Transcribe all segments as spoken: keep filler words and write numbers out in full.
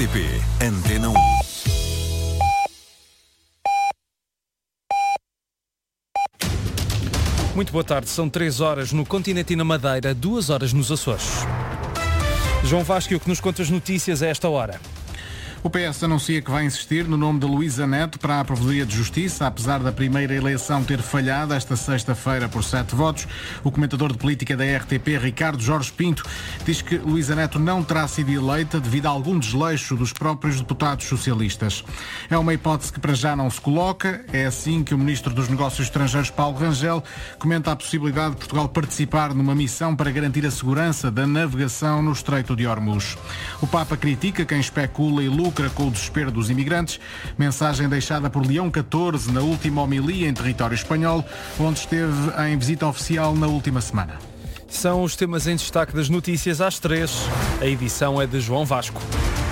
T P Antena um. Muito boa tarde, são três horas no continente e na Madeira, duas horas nos Açores. João Vasco, o que nos conta as notícias a esta hora? O P S anuncia que vai insistir no nome de Luísa Neto para a Provedoria de Justiça, apesar da primeira eleição ter falhado esta sexta-feira por sete votos. O comentador de política da R T P, Ricardo Jorge Pinto, diz que Luísa Neto não terá sido eleita devido a algum desleixo dos próprios deputados socialistas. É uma hipótese que para já não se coloca. É assim que o Ministro dos Negócios Estrangeiros, Paulo Rangel, comenta a possibilidade de Portugal participar numa missão para garantir a segurança da navegação no Estreito de Hormuz. O Papa critica quem especula e lucra com o desespero dos imigrantes, mensagem deixada por Leão catorze na última homilia em território espanhol, onde esteve em visita oficial na última semana. São os temas em destaque das notícias às três. A edição é de João Vasco.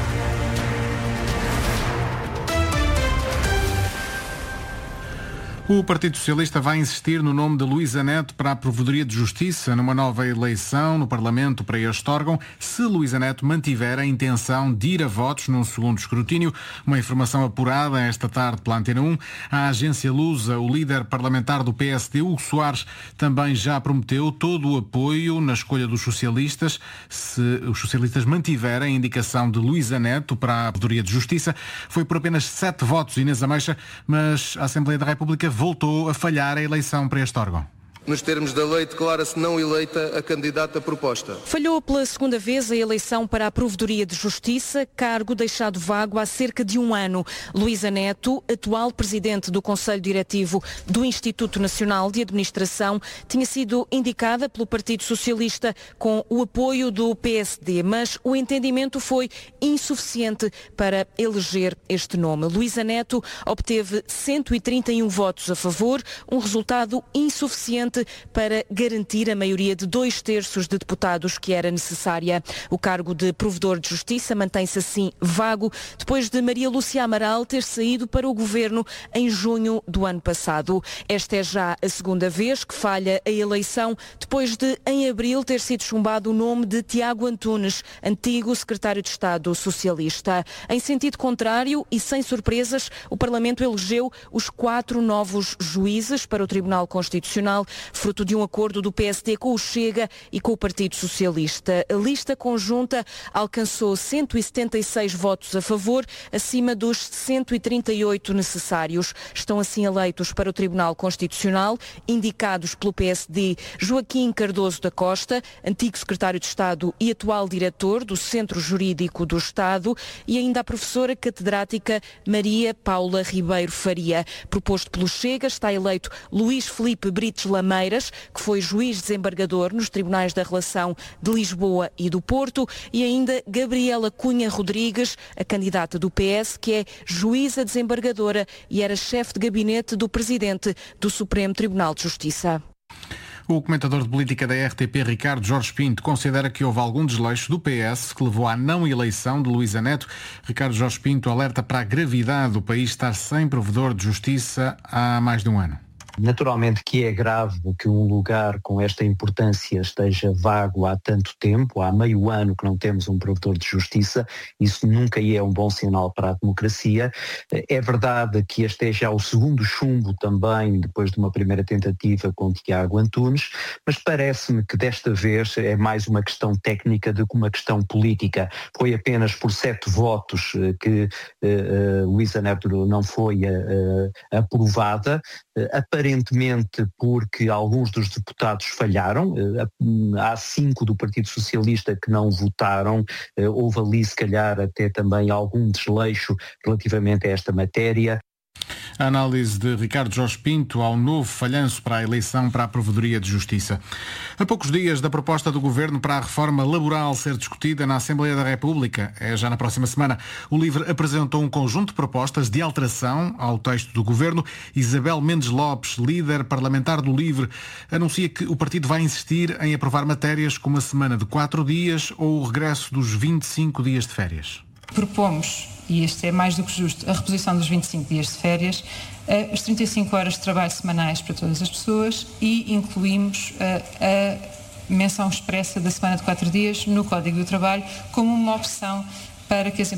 O Partido Socialista vai insistir no nome de Luísa Neto para a Provedoria de Justiça numa nova eleição no Parlamento para este órgão, se Luísa Neto mantiver a intenção de ir a votos num segundo escrutínio. Uma informação apurada esta tarde pela Antena um. A agência Lusa, o líder parlamentar do P S D, Hugo Soares, também já prometeu todo o apoio na escolha dos socialistas, se os socialistas mantiverem a indicação de Luísa Neto para a Provedoria de Justiça. Foi por apenas sete votos, Inês Ameixa, mas a Assembleia da República voltou a falhar a eleição para este órgão. Nos termos da lei, declara-se não eleita a candidata proposta. Falhou pela segunda vez a eleição para a Provedoria de Justiça, cargo deixado vago há cerca de um ano. Luísa Neto, atual presidente do Conselho Diretivo do Instituto Nacional de Administração, tinha sido indicada pelo Partido Socialista com o apoio do P S D, mas o entendimento foi insuficiente para eleger este nome. Luísa Neto obteve cento e trinta e um votos a favor, um resultado insuficiente para garantir a maioria de dois terços de deputados que era necessária. O cargo de provedor de justiça mantém-se assim vago, depois de Maria Lúcia Amaral ter saído para o governo em junho do ano passado. Esta é já a segunda vez que falha a eleição, depois de, em abril, ter sido chumbado o nome de Tiago Antunes, antigo secretário de Estado socialista. Em sentido contrário e sem surpresas, o Parlamento elegeu os quatro novos juízes para o Tribunal Constitucional, fruto de um acordo do P S D com o Chega e com o Partido Socialista. A lista conjunta alcançou cento e setenta e seis votos a favor, acima dos cento e trinta e oito necessários. Estão assim eleitos para o Tribunal Constitucional, indicados pelo P S D, Joaquim Cardoso da Costa, antigo secretário de Estado e atual diretor do Centro Jurídico do Estado, e ainda a professora catedrática Maria Paula Ribeiro Faria. Proposto pelo Chega, está eleito Luís Filipe Brites Lameiras, que foi juiz desembargador nos Tribunais da Relação de Lisboa e do Porto, e ainda Gabriela Cunha Rodrigues, a candidata do P S, que é juíza desembargadora e era chefe de gabinete do presidente do Supremo Tribunal de Justiça. O comentador de política da R T P, Ricardo Jorge Pinto, considera que houve algum desleixo do P S que levou à não eleição de Luísa Neto. Ricardo Jorge Pinto alerta para a gravidade do país estar sem provedor de justiça há mais de um ano. Naturalmente que é grave que um lugar com esta importância esteja vago há tanto tempo, há meio ano que não temos um provedor de justiça, isso nunca é um bom sinal para a democracia. É verdade que este é já o segundo chumbo também, depois de uma primeira tentativa com Tiago Antunes, mas parece-me que desta vez é mais uma questão técnica do que uma questão política. Foi apenas por sete votos que uh, uh, Luísa Neto não foi uh, aprovada, uh, aparentemente porque alguns dos deputados falharam, há cinco do Partido Socialista que não votaram, houve ali se calhar até também algum desleixo relativamente a esta matéria. A análise de Ricardo Jorge Pinto ao novo falhanço para a eleição para a Provedoria de Justiça. A poucos dias da proposta do Governo para a reforma laboral ser discutida na Assembleia da República, é já na próxima semana, o LIVRE apresentou um conjunto de propostas de alteração ao texto do Governo. Isabel Mendes Lopes, líder parlamentar do LIVRE, anuncia que o partido vai insistir em aprovar matérias como a semana de quatro dias ou o regresso dos vinte e cinco dias de férias. Propomos, e este é mais do que justo, a reposição dos vinte e cinco dias de férias, as trinta e cinco horas de trabalho semanais para todas as pessoas e incluímos a, a menção expressa da semana de quatro dias no Código do Trabalho como uma opção para que as